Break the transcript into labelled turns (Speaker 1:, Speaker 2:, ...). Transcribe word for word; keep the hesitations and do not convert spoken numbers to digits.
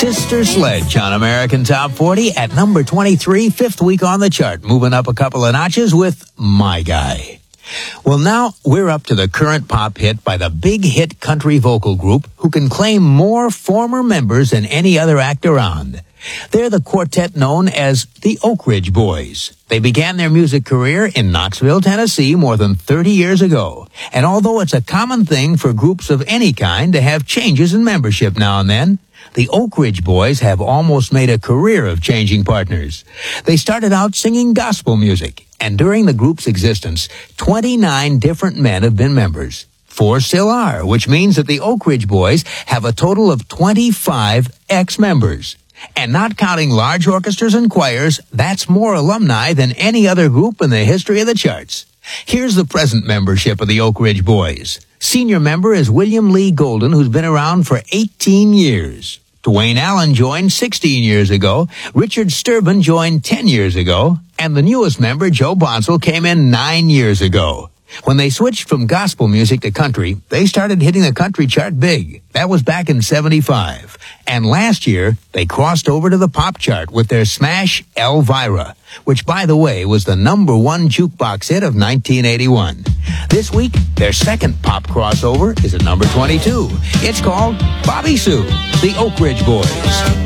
Speaker 1: Sister Sledge on American Top forty at number twenty-three, fifth week on the chart, moving up a couple of notches with My Guy. Well, now we're up to the current pop hit by the big hit country vocal group who can claim more former members than any other act around. They're the quartet known as the Oak Ridge Boys. They began their music career in Knoxville, Tennessee more than thirty years ago. And although it's a common thing for groups of any kind to have changes in membership now and then, the Oak Ridge Boys have almost made a career of changing partners. They started out singing gospel music, and during the group's existence, twenty-nine different men have been members. Four still are, which means that the Oak Ridge Boys have a total of twenty-five ex-members. And not counting large orchestras and choirs, that's more alumni than any other group in the history of the charts. Here's the present membership of the Oak Ridge Boys. Senior member is William Lee Golden, who's been around for eighteen years. Dwayne Allen joined sixteen years ago. Richard Sturban joined ten years ago. And the newest member, Joe Bonsall, came in nine years ago. When they switched from gospel music to country, they started hitting the country chart big. That was back in seventy-five. And last year, they crossed over to the pop chart with their smash Elvira, which, by the way, was the number one jukebox hit of nineteen eighty-one. This week, their second pop crossover is at number twenty-two. It's called Bobby Sue, the Oak Ridge Boys.